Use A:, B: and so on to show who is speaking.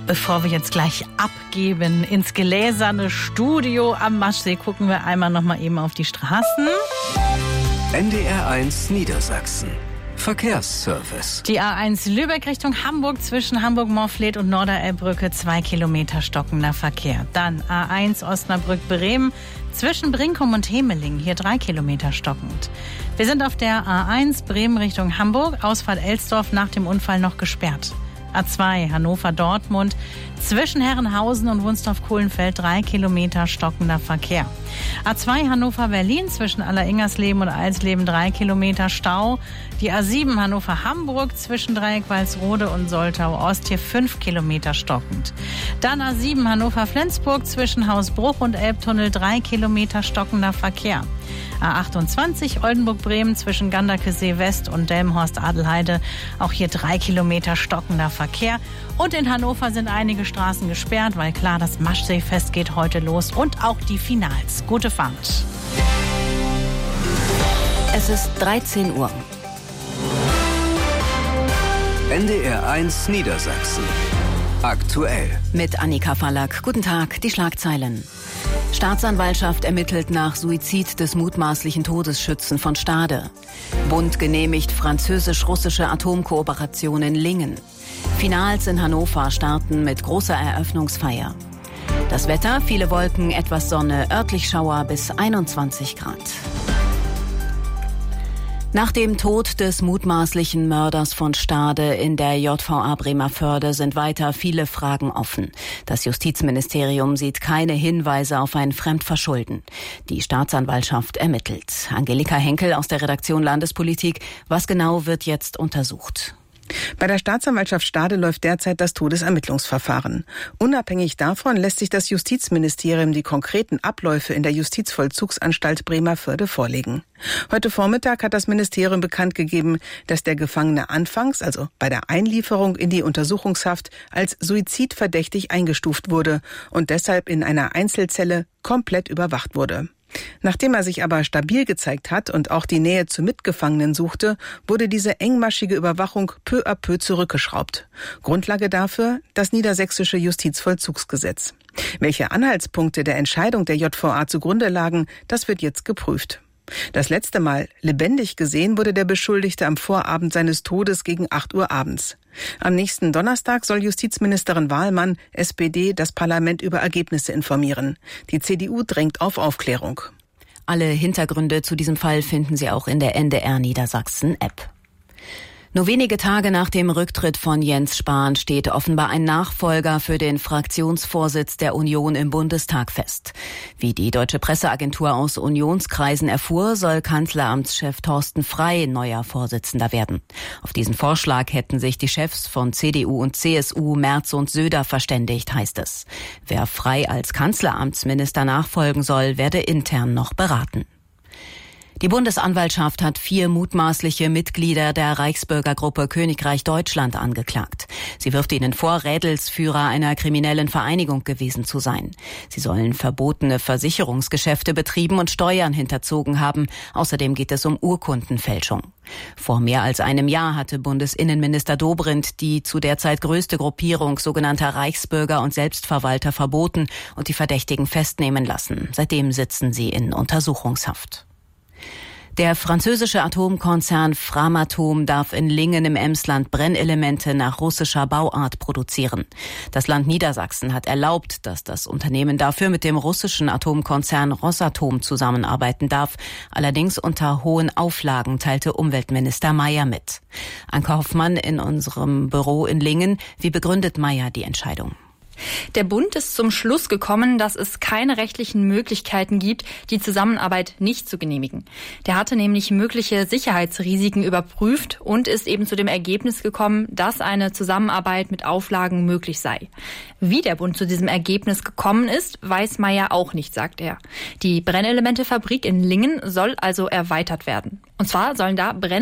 A: Bevor wir jetzt gleich abgeben ins gläserne Studio am Maschsee, gucken wir einmal noch mal eben auf die Straßen.
B: NDR1 Niedersachsen. Verkehrsservice.
A: Die A1 Lübeck Richtung Hamburg zwischen Hamburg-Morfleet und Norderelbbrücke 2 Kilometer stockender Verkehr. Dann A1 Osnabrück-Bremen zwischen Brinkum und Hemeling, hier 3 Kilometer stockend. Wir sind auf der A1 Bremen Richtung Hamburg, Ausfahrt Elsdorf nach dem Unfall noch gesperrt. A2 Hannover-Dortmund zwischen Herrenhausen und Wunstorf-Kohlenfeld 3 Kilometer stockender Verkehr. A2 Hannover-Berlin zwischen Alleringersleben und Alsleben 3 Kilometer Stau. Die A7 Hannover-Hamburg zwischen Dreieck-Walsrode und Soltau-Ost hier 5 Kilometer stockend. Dann A7 Hannover-Flensburg zwischen Hausbruch und Elbtunnel 3 Kilometer stockender Verkehr. A28 Oldenburg-Bremen zwischen Ganderkesee West und Delmenhorst-Adelheide, auch hier 3 Kilometer stockender Verkehr. Und in Hannover sind einige Straßen gesperrt, weil klar, das Maschseefest geht heute los und auch die Finals. Gute Fahrt.
C: Es ist 13 Uhr.
B: NDR1 Niedersachsen. Aktuell.
C: Mit Annika Fallack. Guten Tag, die Schlagzeilen. Staatsanwaltschaft ermittelt nach Suizid des mutmaßlichen Todesschützen von Stade. Bund genehmigt französisch-russische Atomkooperation in Lingen. Finals in Hannover starten mit großer Eröffnungsfeier. Das Wetter, viele Wolken, etwas Sonne, örtlich Schauer bis 21 Grad. Nach dem Tod des mutmaßlichen Mörders von Stade in der JVA Bremervörde sind weiter viele Fragen offen. Das Justizministerium sieht keine Hinweise auf ein Fremdverschulden. Die Staatsanwaltschaft ermittelt. Angelika Henkel aus der Redaktion Landespolitik. Was genau wird jetzt untersucht?
D: Bei der Staatsanwaltschaft Stade läuft derzeit das Todesermittlungsverfahren. Unabhängig davon lässt sich das Justizministerium die konkreten Abläufe in der Justizvollzugsanstalt Bremervörde vorlegen. Heute Vormittag hat das Ministerium bekannt gegeben, dass der Gefangene anfangs, also bei der Einlieferung in die Untersuchungshaft, als suizidverdächtig eingestuft wurde und deshalb in einer Einzelzelle komplett überwacht wurde. Nachdem er sich aber stabil gezeigt hat und auch die Nähe zu Mitgefangenen suchte, wurde diese engmaschige Überwachung peu à peu zurückgeschraubt. Grundlage dafür das niedersächsische Justizvollzugsgesetz. Welche Anhaltspunkte der Entscheidung der JVA zugrunde lagen, das wird jetzt geprüft. Das letzte Mal lebendig gesehen wurde der Beschuldigte am Vorabend seines Todes gegen 8 Uhr abends. Am nächsten Donnerstag soll Justizministerin Wahlmann, SPD, das Parlament über Ergebnisse informieren. Die CDU drängt auf Aufklärung.
C: Alle Hintergründe zu diesem Fall finden Sie auch in der NDR Niedersachsen App. Nur wenige Tage nach dem Rücktritt von Jens Spahn steht offenbar ein Nachfolger für den Fraktionsvorsitz der Union im Bundestag fest. Wie die deutsche Presseagentur aus Unionskreisen erfuhr, soll Kanzleramtschef Thorsten Frey neuer Vorsitzender werden. Auf diesen Vorschlag hätten sich die Chefs von CDU und CSU, Merz und Söder, verständigt, heißt es. Wer Frey als Kanzleramtsminister nachfolgen soll, werde intern noch beraten. Die Bundesanwaltschaft hat 4 mutmaßliche Mitglieder der Reichsbürgergruppe Königreich Deutschland angeklagt. Sie wirft ihnen vor, Rädelsführer einer kriminellen Vereinigung gewesen zu sein. Sie sollen verbotene Versicherungsgeschäfte betrieben und Steuern hinterzogen haben. Außerdem geht es um Urkundenfälschung. Vor mehr als einem Jahr hatte Bundesinnenminister Dobrindt die zu der Zeit größte Gruppierung sogenannter Reichsbürger und Selbstverwalter verboten und die Verdächtigen festnehmen lassen. Seitdem sitzen sie in Untersuchungshaft. Der französische Atomkonzern Framatome darf in Lingen im Emsland Brennelemente nach russischer Bauart produzieren. Das Land Niedersachsen hat erlaubt, dass das Unternehmen dafür mit dem russischen Atomkonzern Rosatom zusammenarbeiten darf, allerdings unter hohen Auflagen, teilte Umweltminister Mayer mit. Anke Hoffmann in unserem Büro in Lingen. Wie begründet Mayer die Entscheidung?
E: Der Bund ist zum Schluss gekommen, dass es keine rechtlichen Möglichkeiten gibt, die Zusammenarbeit nicht zu genehmigen. Der hatte nämlich mögliche Sicherheitsrisiken überprüft und ist eben zu dem Ergebnis gekommen, dass eine Zusammenarbeit mit Auflagen möglich sei. Wie der Bund zu diesem Ergebnis gekommen ist, weiß Mayer auch nicht, sagt er. Die Brennelementefabrik in Lingen soll also erweitert werden. Und zwar sollen da